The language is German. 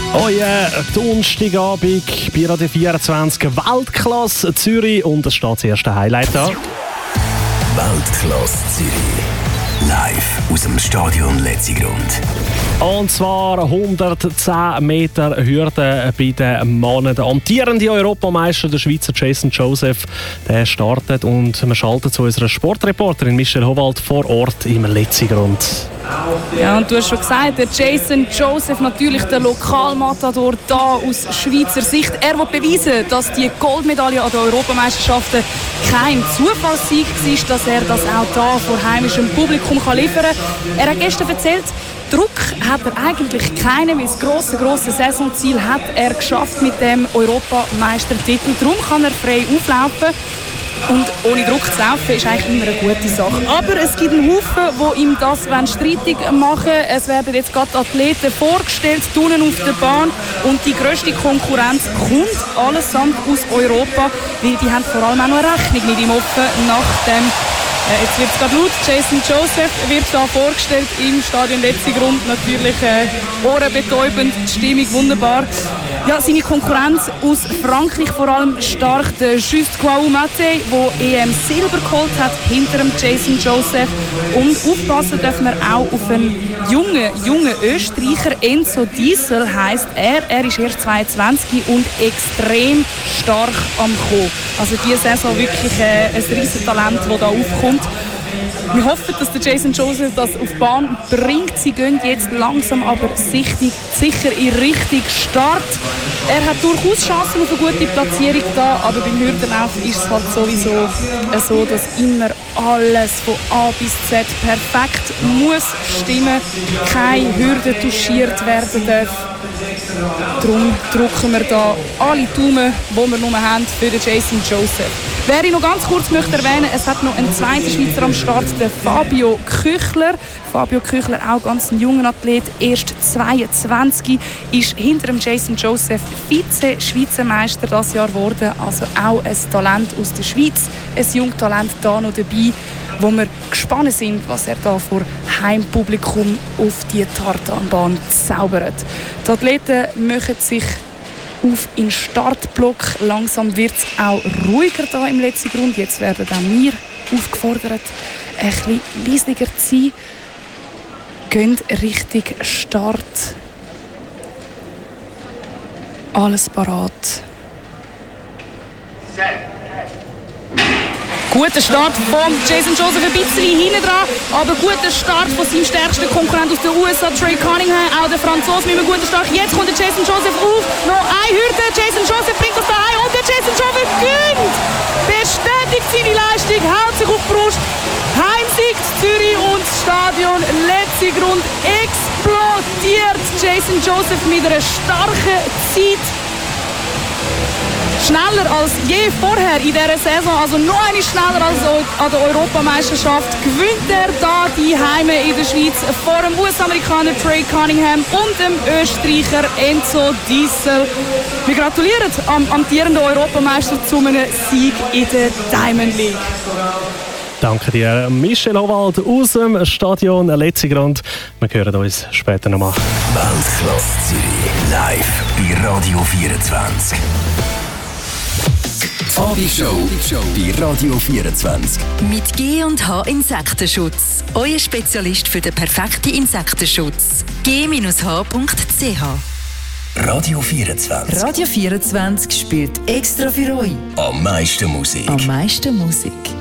Oh yeah, Donnerstagabend bei Radio 24 Weltklasse Zürich und es steht das erste Highlight da. Weltklasse Zürich. Live aus dem Stadion Letzigrund. Und zwar 110 Meter Hürde bei den Männern. Der amtierende Europameister, der Schweizer Jason Joseph, der startet und wir schalten zu unserer Sportreporterin Michelle Howald vor Ort im Letzigrund. Ja, und du hast schon gesagt, der Jason Joseph, natürlich der Lokalmatador da aus Schweizer Sicht. Er will beweisen, dass die Goldmedaille an den Europameisterschaften kein Zufallssieg war, dass er das auch da vor heimischem Publikum liefern kann. Er hat gestern erzählt, Druck hat er eigentlich keinen, weil das grosse Saisonziel hat er geschafft mit dem Europameistertitel. Darum kann er frei auflaufen. Und ohne Druck zu laufen ist eigentlich immer eine gute Sache. Aber es gibt einen Haufen, die ihm das streitig machen. Es werden jetzt gerade Athleten vorgestellt, unten auf der Bahn. Und die grösste Konkurrenz kommt allesamt aus Europa, weil die haben vor allem auch noch eine Rechnung mit ihm offen nach dem. Jetzt wird es gerade laut. Jason Joseph wird da vorgestellt im Stadion Letzigrund. Natürlich ohrenbetäubend, die Stimmung wunderbar. Ja, seine Konkurrenz aus Frankreich vor allem stark, der Just Kouamate, der EM Silber geholt hat, hinter dem Jason Joseph. Und aufpassen dürfen wir auch auf einen jungen Österreicher. Enzo Diesel heisst er. Er ist erst 22 und extrem stark am Kommen. Also diese Saison wirklich ein riesiges Talent, das da aufkommt. Wir hoffen, dass der Jason Joseph das auf die Bahn bringt. Sie gehen jetzt langsam, aber sicher in Richtung Start. Er hat durchaus Chancen auf eine gute Platzierung da, aber beim Hürdenlauf ist es halt sowieso so, dass immer alles von A bis Z perfekt muss stimmen. Keine Hürde touchiert werden darf. Darum drücken wir da alle Daumen, die wir nur haben, für den Jason Joseph. Wer ich noch ganz kurz möchte erwähnen, es hat noch einen zweiten Schweizer am Start, der Fabio Küchler. Fabio Küchler, auch ganz ein junger Athlet, erst 22, ist hinter dem Jason Joseph Vize-Schweizer Meister dieses Jahr geworden. Also auch ein Talent aus der Schweiz, ein Jungtalent da noch dabei, wo wir gespannt sind, was er da vor Heimpublikum auf die Tartanbahn zaubert. Die Athleten machen sich auf in den Startblock. Langsam wird es auch ruhiger da im Letzigrund. Jetzt werden auch wir aufgefordert, ein bisschen leisiger zu sein. Gehen Richtung Start. Alles parat. Guter Start von Jason Joseph, ein bisschen hinten dran, aber guter Start von seinem stärksten Konkurrent aus den USA, Trey Cunningham, auch der Franzose mit einem guten Start. Jetzt kommt der Jason Joseph auf, noch eine Hürde, Jason Joseph bringt das da ein und der Jason Joseph gönnt, bestätigt seine Leistung, haut sich auf die Brust, Heimsieg Zürich und das Stadion Letzigrund explodiert. Jason Joseph mit einer starken Zeit. Schneller als je vorher in dieser Saison, also noch eine schneller als an der Europameisterschaft, gewinnt er da die Heime in der Schweiz vor dem US-Amerikaner Trey Cunningham und dem Österreicher Enzo Diesel. Wir gratulieren am amtierenden Europameister zu einem Sieg in der Diamond League. Danke dir, Michelle Howald aus dem Stadion Letzigrund. Wir hören uns später nochmal. Weltklasse Zürich, live bei Radio 24. Abishow bei Radio 24. Mit G&H Insektenschutz. Euer Spezialist für den perfekten Insektenschutz. g-h.ch Radio 24. Radio 24 spielt extra für euch. Am meisten Musik. Am meisten Musik.